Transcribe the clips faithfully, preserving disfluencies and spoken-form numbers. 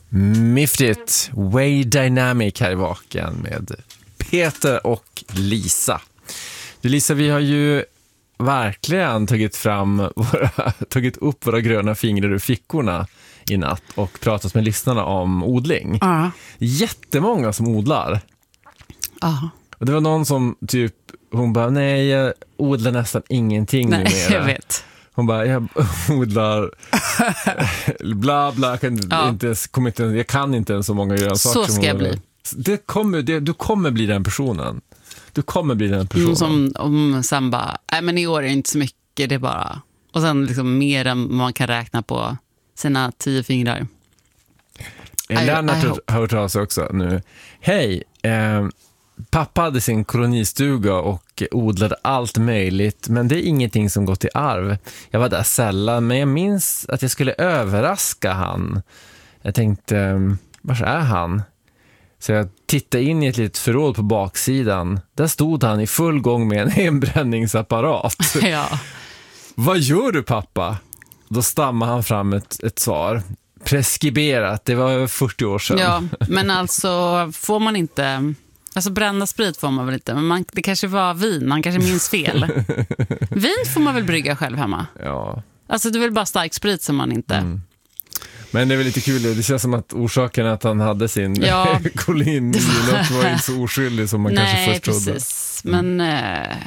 Miftigt, Way Dynamic här i Vaken med Peter och Lisa. Du Lisa, vi har ju verkligen tagit fram våra, tagit upp våra gröna fingrar ur fickorna i natt och pratat med lyssnarna om odling. Ja. Jättemånga som odlar. Ja. Och det var någon som typ, hon bara, nej jag odlar nästan ingenting Nej, numera. jag vet. Hon bara, jag odlar bla bla, jag kan, Ja. inte ens, kommer inte, jag kan inte ens så många grönsaker. Så ska jag bli. Det kommer, det, du kommer bli den personen. Du kommer bli den personen. Mm, som om sen bara, nej men i år är det inte så mycket, det är bara. Och sen liksom mer än man kan räkna på sina tio fingrar. Lennart I, I har hört av sig också nu. Hej, eh, pappa hade sin kolonistuga och odlade allt möjligt, men det är ingenting som gått i arv. Jag var där sällan, men jag minns att jag skulle överraska han. Jag tänkte, var är han? Så jag tittade in i ett litet förråd på baksidan. Där stod han i full gång med en hembränningsapparat. Ja. Vad gör du, pappa? Då stammade han fram ett, ett svar. Preskriberat, det var över fyrtio år sedan. Ja, men alltså får man inte, alltså brända sprit får man väl inte, men man, det kanske var vin, han kanske minns fel. Vin får man väl brygga själv hemma? Ja. Alltså det är väl bara stark sprit som man inte... Mm. Men det är väl lite kul, det känns som att orsaken att han hade sin ja, kolin var... var inte så oskyldig som man nej, kanske först trodde. Nej, precis. Men eh,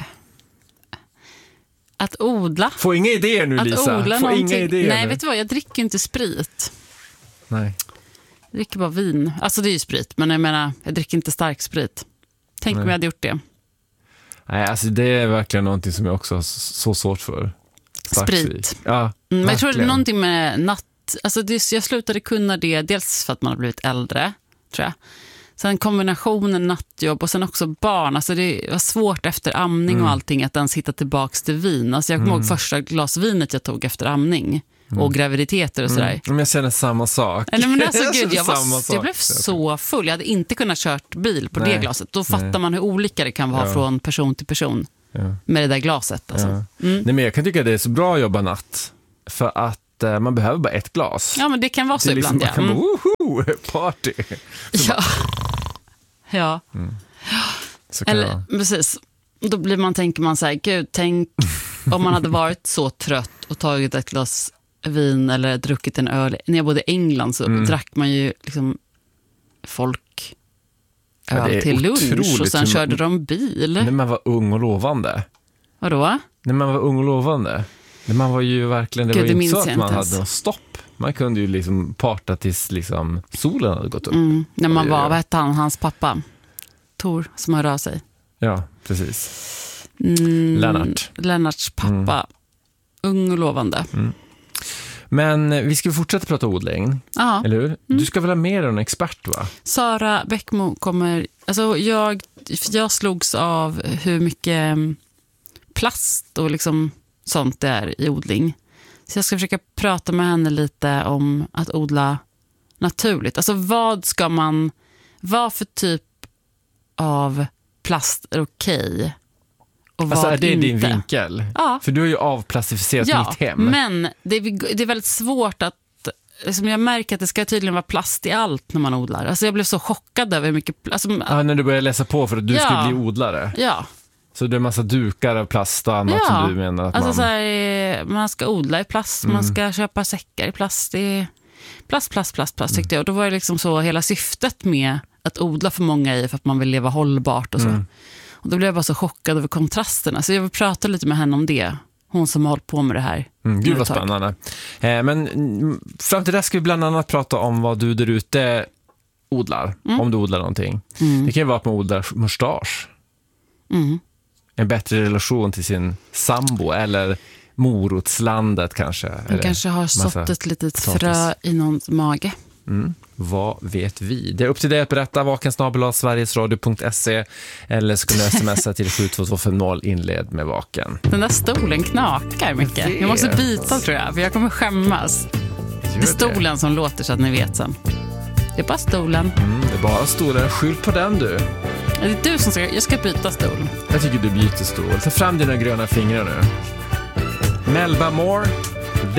att odla... Få inga idéer nu, att Lisa. Odla Få någonting... inga idéer Nej, nu. vet du vad? Jag dricker inte sprit. Nej. Jag dricker bara vin. Alltså det är ju sprit, men jag menar, jag dricker inte stark sprit. Tänk Nej. om jag hade gjort det. Nej, alltså det är verkligen någonting som jag också har så svårt för. Stark Sprit. Ja, mm, men jag tror det är verkligen. någonting med natt. Alltså det, jag slutade kunna det, dels för att man har blivit äldre, tror jag. Sen kombinationen nattjobb och sen också barn. Alltså det var svårt efter amning Mm. och allting att ens hitta tillbaks till vin. Alltså jag kommer Mm. ihåg första glas vinet jag tog efter amning och graviditeter och sådär. Mm. Men jag känner samma sak. Nej, men alltså, Jag gud, känner jag, var, samma jag sak. blev så full. Jag hade inte kunnat kört bil på Nej. det glaset. Då fattar Nej. man hur olika det kan vara Ja. från person till person Ja. med det där glaset. Alltså. Ja. Mm. Nej, men jag kan tycka att det är så bra att jobba natt. För att eh, man behöver bara ett glas. Ja, men det kan vara så det är liksom, ibland. man Ja. kan Mm. bara, woho, party. Ja. ja. Så kan det Eller, vara. precis. Då blir man, tänker man så här, gud, tänk om man hade varit så trött och tagit ett glas vin eller druckit en öl. När jag bodde i England så Mm. drack man ju liksom folk Ja, det öl är till lunch otroligt och sen hur man- körde de bil. När man var ung och lovande. Vadå? När man var ung och lovande. När man var ju verkligen, det Gud, var det ju minns inte så jag att man inte hade ens. någon stopp. Man kunde ju liksom parta tills liksom solen hade gått upp. Mm. När man Oj, var, oj, oj. vad hette han, hans pappa? Tor, som hörde av sig. Ja, precis. Mm. Lennart. Lennarts pappa. Ung och lovande. Men eh, vi ska fortsätta prata odling, Ja. eller hur? Du ska väl ha mer än en expert, va? Sara Bäckmo kommer... Alltså jag, jag slogs av hur mycket plast och liksom sånt det är i odling. Så jag ska försöka prata med henne lite om att odla naturligt. Alltså vad ska man... Vad för typ av plast är okej? Och vad Alltså är det inte? din vinkel? Ja. För du har ju avplastificerat Ja, mitt hem. men det är, det är väldigt svårt att... Liksom jag märker att det ska tydligen vara plast i allt när man odlar. Alltså jag blev så chockad över hur mycket... Alltså, Ja, när du började läsa på för att du Ja. skulle bli odlare. ja, Så det är en massa dukar av plast och annat Ja. som du menar att alltså man... så här, man ska odla i plast, man ska köpa säckar i plast. Det är plast, plast, plast, plast tyckte jag. Och då var det liksom så, hela syftet med att odla för många är för att man vill leva hållbart och så. Mm. Och då blev jag bara så chockad över kontrasterna. Så jag vill prata lite med henne om det. Hon som har hållit på med det här. Mm, gud vad ett tag. spännande. Eh, men mm, fram till det ska vi bland annat prata om vad du där ute odlar. Om du odlar någonting. Mm. Det kan ju vara att man odlar mustasch. Mm. En bättre relation till sin sambo eller morotslandet kanske. Hon eller kanske har massa sått ett litet potatis. frö i någons mage. Mm. Vad vet vi? Det är upp till dig att berätta. Vaken snabel-a sverigesradio punkt se eller så kan du smsa till sju två två fem noll inled med Vaken. Den där stolen knakar mycket. Jag Jag måste vet. byta tror jag, för jag kommer skämmas. Det är stolen som låter så att ni vet sen. Det är bara stolen. Mm, det är bara stolen. Skyll på den du. Det är du som ska... Jag ska byta stol. Jag tycker du byter stol. Ta fram dina gröna fingrar nu. Melba Moore.